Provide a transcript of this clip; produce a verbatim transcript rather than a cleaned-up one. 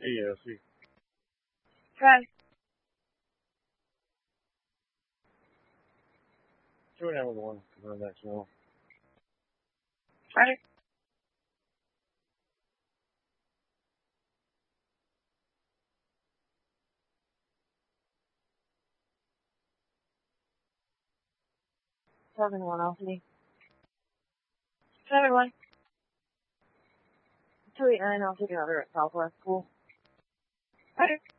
Yeah, see. Okay. Two and one one. Run that channel. Ready? Seven one Alpha. Seven one. Two eight nine. I'll take another at Southwest School. Ready?